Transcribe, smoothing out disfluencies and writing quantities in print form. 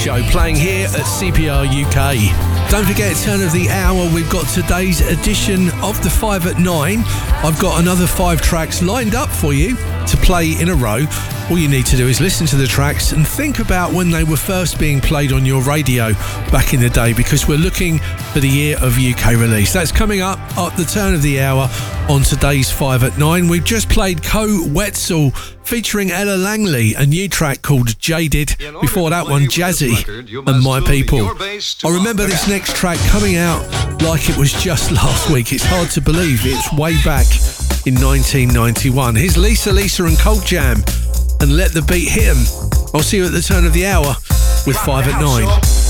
Show playing here at CPR UK. Don't forget, turn of the hour, we've got today's edition of the 5 at 9. I've got another 5 tracks lined up for you to play in a row. All you need to do is listen to the tracks and think about when they were first being played on your radio back in the day, because we're looking for the year of UK release. That's coming up at the turn of the hour on today's 5 at 9. We've just played Co Wetzel featuring Ella Langley, a new track called Jaded. Before that one, Jazzy and My People. I remember this next track coming out like it was just last week. It's hard to believe it's way back in 1991. Here's Lisa and Colt Jam and Let the Beat Hit 'Em. I'll see you at the turn of the hour with 5 at 9.